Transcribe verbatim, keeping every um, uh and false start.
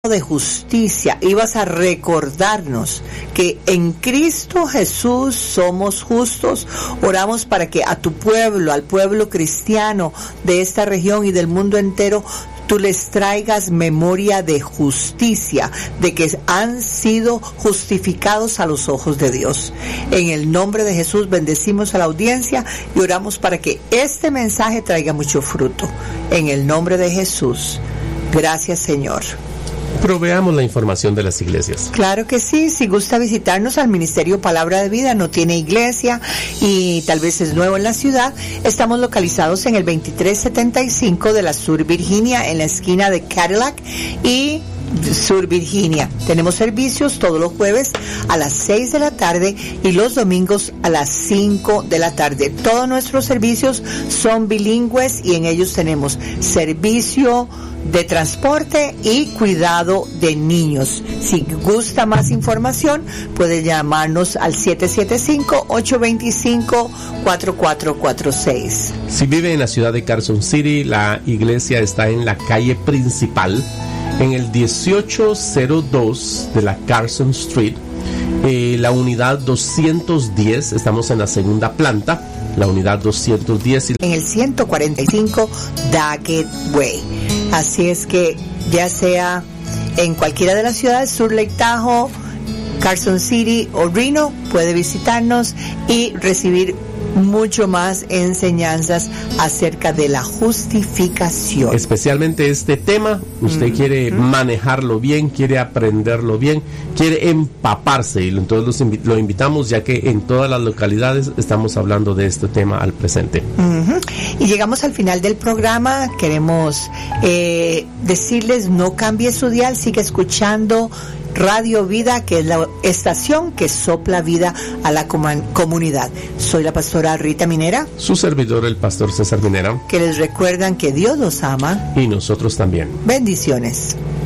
de justicia, ibas a recordarnos que en Cristo Jesús somos justos. Oramos para que a tu pueblo, al pueblo cristiano de esta región y del mundo entero, tú les traigas memoria de justicia, de que han sido justificados a los ojos de Dios. En el nombre de Jesús bendecimos a la audiencia y oramos para que este mensaje traiga mucho fruto. En el nombre de Jesús. Gracias, Señor. Proveamos la información de las iglesias. Claro que sí, si gusta visitarnos al Ministerio Palabra de Vida, no tiene iglesia y tal vez es nuevo en la ciudad, estamos localizados en el veintitrés setenta y cinco de la Sur Virginia, en la esquina de Cadillac y Sur Virginia. Tenemos servicios todos los jueves a las seis de la tarde y los domingos a las cinco de la tarde. Todos nuestros servicios son bilingües y en ellos tenemos servicio de transporte y cuidado de niños. Si gusta más información, puede llamarnos al siete siete cinco, ocho dos cinco, cuatro cuatro cuatro seis. Si vive en la ciudad de Carson City, la iglesia está en la calle principal, en el dieciocho cero dos de la Carson Street, eh, la unidad doscientos diez, estamos en la segunda planta, la unidad doscientos diez. Y en el ciento cuarenta y cinco Daggett Way. Así es que ya sea en cualquiera de las ciudades, Sur Lake Tahoe, Carson City o Reno, puede visitarnos y recibir mucho más enseñanzas acerca de la justificación. Especialmente este tema, usted mm-hmm. quiere manejarlo bien, quiere aprenderlo bien, quiere empaparse, y entonces los invi- lo invitamos, ya que en todas las localidades estamos hablando de este tema al presente. Mm-hmm. Y llegamos al final del programa. Queremos eh, decirles, no cambie su dial, sigue escuchando Radio Vida, que es la estación que sopla vida a la com- comunidad. Soy la pastora Rita Minera. Su servidor, el pastor César Minera. Que les recuerdan que Dios los ama. Y nosotros también. Bendiciones.